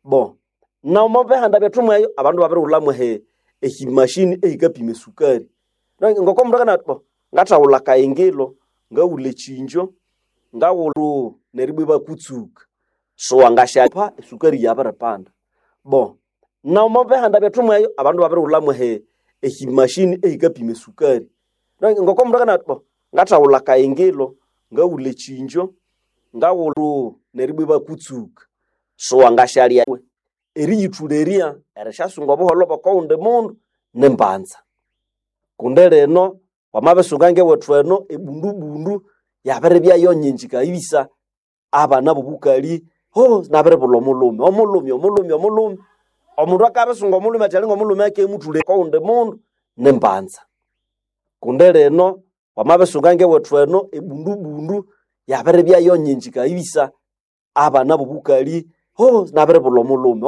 Bo na umobe handa betumwe abantu babiri ulamwe he machine ehikapime sukari ngoko mndaka na bo ngata ulaka ingilo ngaule chinjo ngawulu neribwe bakutsuka so angashapa sukari yabara panda. Bo na umobe handa betumwe abantu babiri ulamwe he machine ehikapime sukari ngoko mndaka na bo ngata ulaka ingilo ngaule chinjo ngawulu neribwe bakutsuka so angashalia eri yituleria ereshasunga boholo bakonde mundu nembanza kundeleno wamabesungange wetweno ebundu yabere bya yonyinjika ibisa abana bubukali nabere bulomulume omundu akabesunga omulume atyalinga omulume ake mutule konde mundu nembanza kundeleno wamabesungange wetweno ebundu yabere bya yonyinjika ibisa abana bubukali nabere bulomulume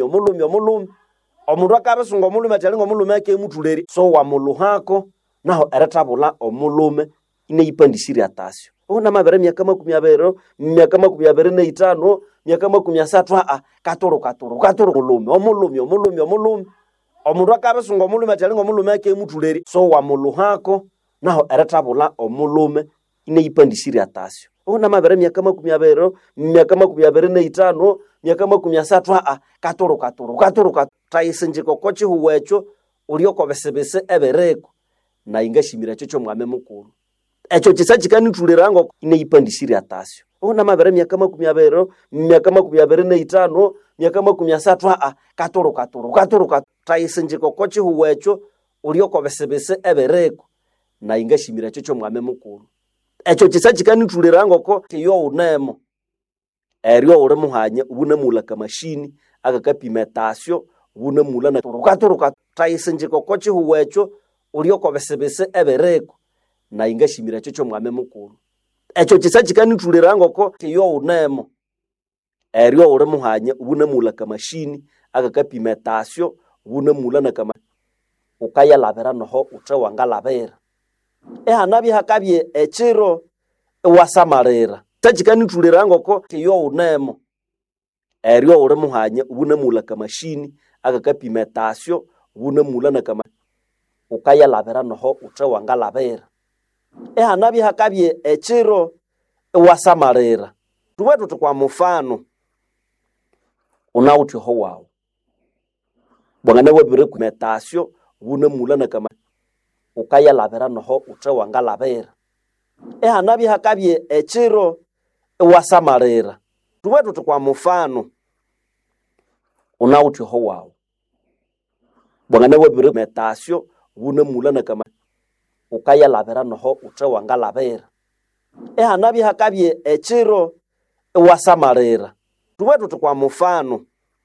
omundu akabesunga omulume atyalinga omulume ake mutuleri so wa muluhako naho eretabula omulume ineyipandisiri atasyo na mabere myaka 20 myaka 25 myaka 30 katoro omulume omundu akabesunga omulume atyalinga omulume ake mutuleri so wa muluhako naho eretabula omulume ineyipandisiri atasyo na mabere myaka 20 myaka 25 myaka 30 katoro taisenjiko kochi huwecho ulioko besebese ebereko na ingashimira cyo mwame mukuru echo kisachikani tulirango ineyipandisiri atasyo na mabere myaka 20 myaka 25 myaka 30 katoro taisenjiko kochi huwecho ulioko besebese ebereko na ingashimira cyo mwame mukuru echo kisachikani tulirango ko yo unemo eryo ure muhanye ubunemula kamashini agakapima tasyo ubunemula na turuka taisenjiko kochi huwecho ulioko besebese ebereko na ingashimira cyo mwame mukuru echo kisachikani tulirango ko yo unemo eryo ure muhanye ubunemula kamashini agakapima tasyo ubunemula na kama ukaya labera noho utre wangalabera hanabi hakabye echiro wasamarera tajikani tulirango ko yo unemo eryo ure muhanye ubunemula kamashini agakapima tasyo ubunemula na kama ukaya labera noho utre wangalabera hanabi hakabye echiro wasamarera tuwetu tukwa mfano unauti ho wao bwangane wabire kumetasyo ubunemula na kama ukaya labera noho utre wangalabera hanabi hakabye echiro wasamarera tuwetu tukwa mfano unauti ho wao bwangane wabire metasyo ubunemula na kama ukaya labera noho utre wangalabera hanabi hakabye echiro wasamarera tuwetu tukwa mfano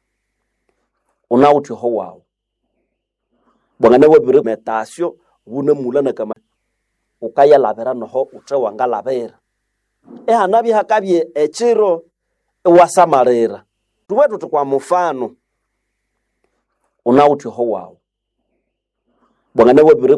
unauti ho wao bwangane wabire metasyo ubunemula na kama ukaya labera noho utre wangalabera hanabi hakabye echiro wasamarera tuwetu tukwa mfano unauti ho wao bwangane wabire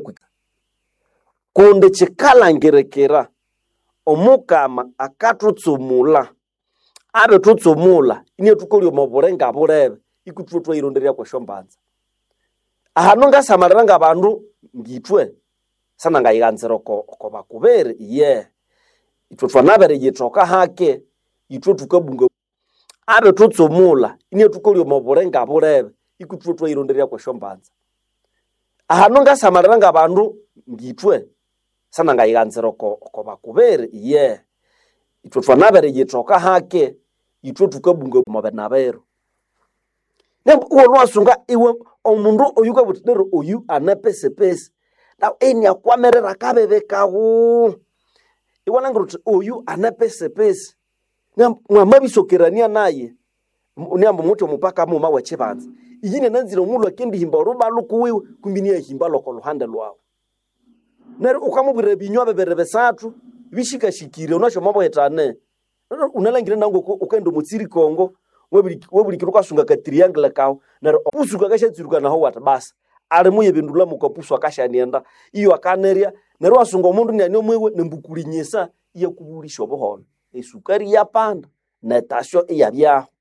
kunde chikala ngerekera omukama akatutsumula abe tutsumula ine tukolyo maburenga burebe ikututwa ironderia kwa shombanza ahanonga samaranga bandu ngitwe sana ngayiganzero ko bakubere itutwa nabere yitoka hake tukabunga abe tutsumula ine tukolyo maburenga burebe ikututwa ironderia kwa shombanza ahanonga samaranga bandu ngitwe sana ngayiganzero ko bakubere itutwa nabere yitoka hake tukabunga mabenabero uolwasunga iwe omundu oyuka butidero oyu anapesepese na eni akwamerera kabebekawo iwana nguruti oyu anapesepese mwamabisokerania naye uniambo muto mupaka mu mawachebanza iyine nanzira mulu akendi himba ruba lukuwiwe kumbinia himba lokolo hande lwawo nero ukamubwira binywa bebere besatu bishika shikire unasho mambo hetane unalangire nango ukendo mutsiri Kongo webuli kiruka sunga ka triangle kawo nero opusuka kashatsiruka naho wata basa ale muye bindula mukapusu akashanienda iyo akaneria nero asunga omundu nyane omwewe nembukulinyesa iya kubulisha obuhono esukari yapanda na tasyo iyabyaho